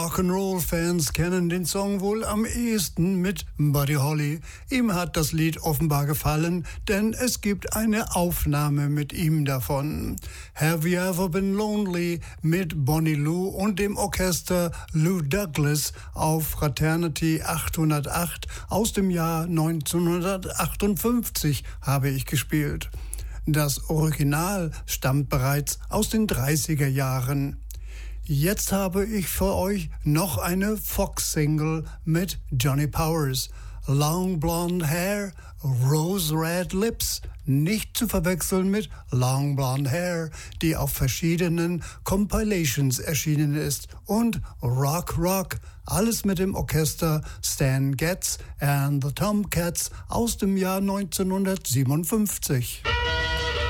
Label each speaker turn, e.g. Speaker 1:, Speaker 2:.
Speaker 1: Rock'n'Roll-Fans kennen den Song wohl am ehesten mit Buddy Holly. Ihm hat das Lied offenbar gefallen, denn es gibt eine Aufnahme mit ihm davon. Have You Ever Been Lonely mit Bonnie Lou und dem Orchester Lou Douglas auf Fraternity 808 aus dem Jahr 1958 habe ich gespielt. Das Original stammt bereits aus den 30er Jahren. Jetzt habe ich für euch noch eine Fox-Single mit Johnny Powers. Long Blonde Hair, Rose Red Lips. Nicht zu verwechseln mit Long Blonde Hair, die auf verschiedenen Compilations erschienen ist. Und Rock Rock, alles mit dem Orchester Stan Getz and the Tomcats aus dem Jahr 1957.